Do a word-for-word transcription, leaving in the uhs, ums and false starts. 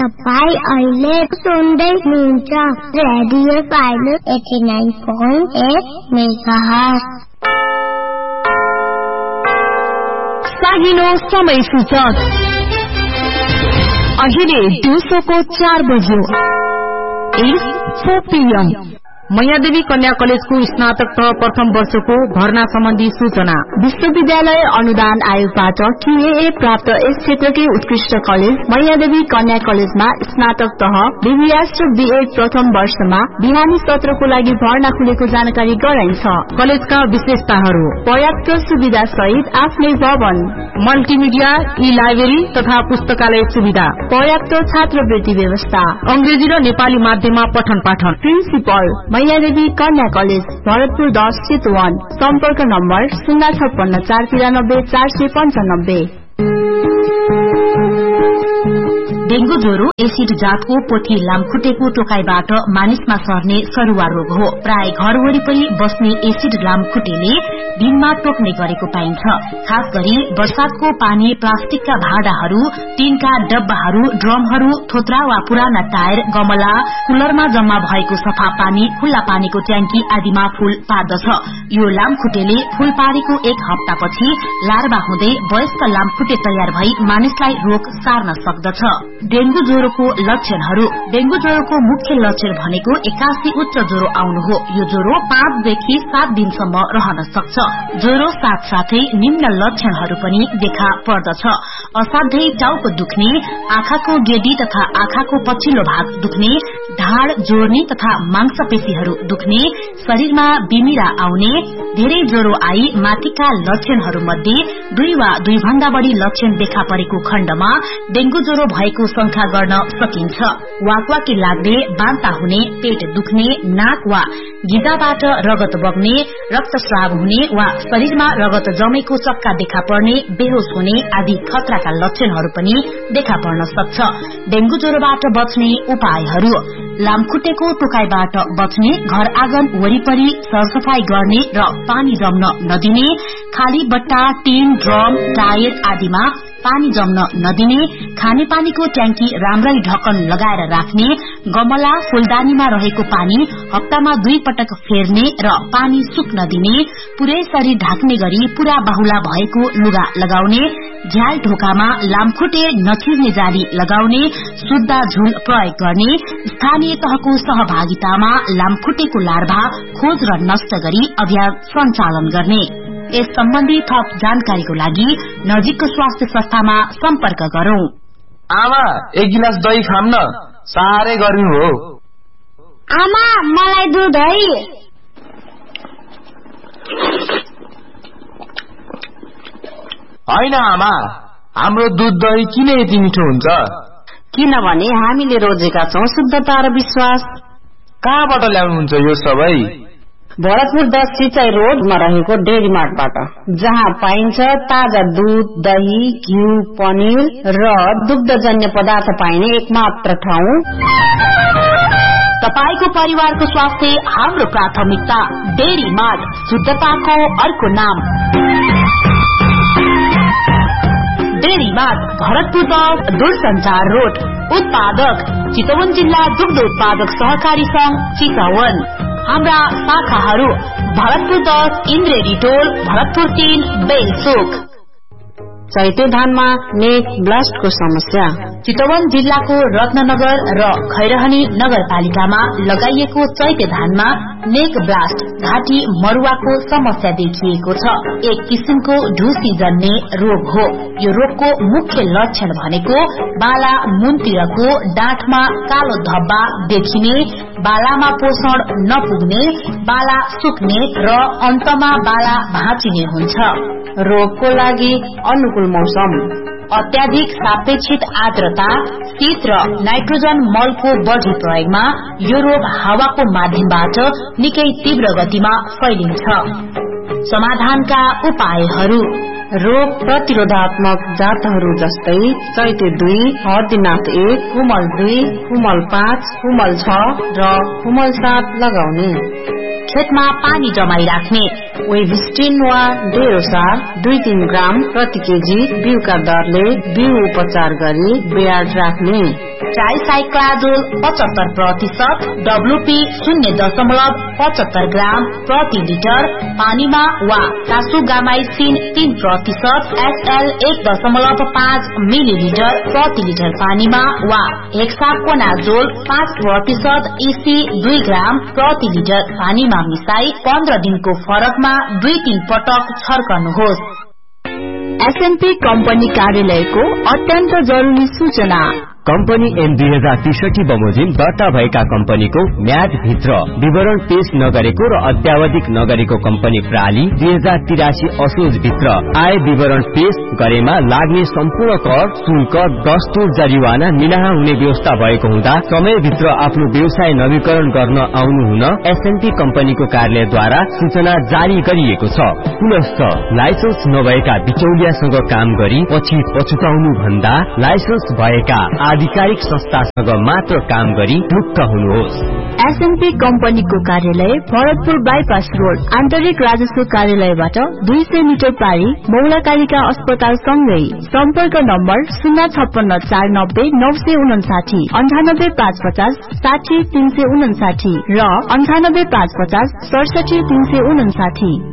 तपाईं अहिले सुन्दै हुनुहुन्छ radio final eighty nine point at megahertz. सागिलो समय सूचक अहिले दिउँसोको चार बज्यो एट फोर पीएम। मैयादेवी कन्या कलेजको स्नातक तह प्रथम वर्षको भर्ना सम्बन्धी सूचना। विश्वविद्यालय अनुदान आयोगबाट क्यूए प्राप्त यस क्षेत्रकै उत्कृष्ट कलेज मैयादेवी कन्या कलेजमा स्नातक तह बीबीएस र बीएड प्रथम वर्षमा बिहानी सत्रको लागि भर्ना खुलेको जानकारी गराइन्छ। कलेजका विशेषताहरू: पर्याप्त सुविधा सहित आफ्नै भवन, मल्टिमिडिया, ई लाइब्रेरी तथा पुस्तकालय सुविधा, पर्याप्त छात्रवृत्ति व्यवस्था, अंग्रेजी र नेपाली माध्यममा पठन पाठन। प्रिन्सिपल मैयादेवी कन्या कलेज, भरतपुर दस चितवन। सम्पर्क नम्बर शून्य छप्पन्न चार तिरानब्बे चार सय पञ्चानब्बे। डेंगू ज्वरो एसिड जातको पोथी लामखुट्टेको टोकाईबाट मानिसमा सर्ने सरुवा रोग हो। प्राय घर वरिपरि बस्ने एसिड लामखुट्टेले दिनमा टोक्ने गरेको पाइन्छ। खास गरी वर्षातको पानी प्लास्टिकका भाँडाहरू, टीनका डब्बाहरू, ड्रमहरू, थोत्रा वा पुराना टायर, गमला, कुलरमा जम्मा भएको सफा पानी, खुल्ला पानीको ट्याङ्की आदिमा फूल पार्दछ। यो लामखुट्टेले फूल पारेको एक हप्तापछि लार्वा हुँदै वयस्क लामखुट्टे तयार भई मानिसलाई रोग सार्न सक्दछ। डेंगू ज्वरोको लक्षणहरू: डेंगू ज्वरोको मुख्य लक्षण भनेको एक्कासी उच्च ज्वरो आउनु हो। यो ज्वरो पाँचदेखि सात दिनसम्म रहन सक्छ। ज्वरो साथसाथै निम्न लक्षणहरू पनि देखा पर्दछ: असाध्यै टाउको दुख्ने, आँखाको गेडी तथा आँखाको पछिल्लो भाग दुख्ने, ढाड जोर्नी तथा मांसपेशीहरू दुख्ने, शरीरमा बिमिरा आउने, धेरै ज्वरो आई माथिका लक्षणहरू मध्ये दुई वा दुई भन्दा बढ़ी लक्षण देखा परेको खण्डमा डेंगू ज्वरो भएको शंका गर्न सकिन्छ। वाकवाकी लाग्ने, बान्ता हुने, पेट दुख्ने, नाक वा गिजाबाट रगत बग्ने, रक्तस्राव हुने वा शरीरमा रगत जमेको चक्का देखा पर्ने, बेहोस हुने आदि खतराका लक्षणहरू पनि देखा पर्न सक्छ। डेंगू ज्वरोबाट बच्ने उपायहरू: लामखुट्टेको टोकाईबाट बच्ने, घर आँगन वरिपरि सरसफाई गर्ने र पानी जम्न नदिने, खाली बट्टा, टीन, ड्रम, टायर आदिमा पानी जम्न नदिने, खानेपानीको ट्याङ्की राम्रै ढक्कन लगाएर राख्ने, गमला फूलदानीमा रहेको पानी हप्तामा दुई पटक फेर्ने र पानी सुक्न दिने, पूरै शरीर ढाक्ने गरी पूरा बाहुला भएको लुगा लगाउने, झ्याल ढोकामा लामखुट्टे नछिर्ने जाली लगाउने, शुद्ध झुल प्रयोग गर्ने, स्थानीय तहको सहभागितामा लामखुट्टेको लार्भा खोज र नष्ट गरी अभियान सञ्चालन गर्ने। यस सम्बन्धी थप जानकारीको लागि नजिकको स्वास्थ्य संस्थामा सम्पर्क गरौं। आमा, एक गिलास दही खाम न, साह्रै गर्मी हो। आमा, मलाई दुध है। होइन आमा, हाम्रो दुध दही किन यति मिठो हुन्छ? किनभने हामीले रोजेका छौं शुद्धता र विश्वास। कहाँबाट ल्याउनुहुन्छ यो सबै? भरतपुर दस सिंचाई रोडमा रहेको डेरी मार्टबाट, जहाँ पाइन्छ ताजा दूध, दही, घिउ, पनिर र दुग्धजन्य पदार्थ पाइने एकमात्र ठाउँ। तपाईको परिवारको स्वास्थ्य हाम्रो प्राथमिकता। डेरी मार्ट, शुद्धताको अर्को नाम। डेरी मार्ट, भरतपुर दस दूरसञ्चार रोड। उत्पादक चितवन जिल्ला दुग्ध उत्पादक सहकारी संघ चितवन। हाम्रा शाखाहरू भरतपुर दस, इन्द्रेडी टोल, भरतपुर तीन, बेलचोक। चैते धानमा नेक ब्लास्टको समस्या। चितवन जिल्लाको रत्ननगर र खैरहनी नगरपालिकामा लगाइएको चैते धानमा नेक ब्लास्ट घाँटी मरुवाको समस्या देखिएको छ। एक किसिमको ढुसी जन्ने रोग हो। यो रोगको मुख्य लक्षण भनेको बाला मुनतिरको डाँठमा कालो धब्बा देखिने, बालामा पोषण नपुग्ने, बाला सुक्ने र अन्तमा बाला भाँचिने हुन्छ। रोगको लागि अनुकूल मौसम, अत्याधिक सापेक्षित आर्द्रता, शीत र नाइट्रोजन मलको बढ़ी प्रयोगमा यो रोग हावाको माध्यमबाट निकै तीव्र गतिमा फैलिन्छ। समाधानका उपायहरू: रोग प्रतिरोधात्मक जातहरू जस्तै चैते दुई, हर्दीनाथ एक, कुमल दुई, कुमल पाँच, कुमल छ र कुमल सात लगाउने। खेतमा पानी जमाई राख्ने, वेभिस्टिन वा डेरोसार दुई तीन ग्राम प्रति केजी बिउका दरले बिउ उपचार गरी ब्याड राख्ने। ट्राइसाइक्लाजोल पचहत्तर प्रतिशत डब्लुपी शून्य दशमलव पचहत्तर ग्राम प्रति लिटर पानीमा वा टासुगामाइसिन तीन प्रतिशत एसएल एक दशमलव पाँच मिलिलिटर प्रति लिटर पानीमा वा हेक्साकोनाजोल पाँच प्रतिशत इसी दुई ग्राम प्रति लिटर पानीमा मिसाई पन्ध्र दिनको फरकमा दुई तीन पटक छर्कनुहोस्। एसएनपी कम्पनी कार्यालयको अत्यन्त जरुरी सूचना। कम्पनी एम दुई हजार त्रिसठी बमोजिम दर्ता भएका कम्पनीको म्याद भित्र विवरण पेश नगरेको र अत्यावधिक नगरेको कम्पनी प्रणाली दुई हजार तिरासी असोज भित्र आय विवरण पेश गरेमा लाग्ने सम्पूर्ण कर शुल्क दस्तुर जरिवाना मिनाहा हुने व्यवस्था भएको हुँदा समयभित्र आफ्नो व्यवसाय नवीकरण गर्न आउनु हुन एसएनपी कम्पनीको कार्यालयद्वारा सूचना जारी गरिएको छ। पुनश्च लाइसेन्स नभएका बिचौलियासँग काम गरी पछि पछुताउनु भन्दा लाइसेन्स भएका आधिकारिक संस्थासँग मात्र काम गरी मुक्त हुनुहोस्। एसएनपी कम्पनीको कार्यालय भरतपुर बाइपास रोड आन्तरिक राजस्व कार्यालयबाट दुई सय मिटर पारी मौलाकालिका अस्पताल सँगै। सम्पर्क नम्बर शून्य छप्पन्न चार नब्बे नौ सय उनासाठी अन्ठानब्बे पाँच पचास साठी तीन सय उनासाठी र अन्ठानब्बे पाँच पचास सडसठी तीन सय उनासाठी।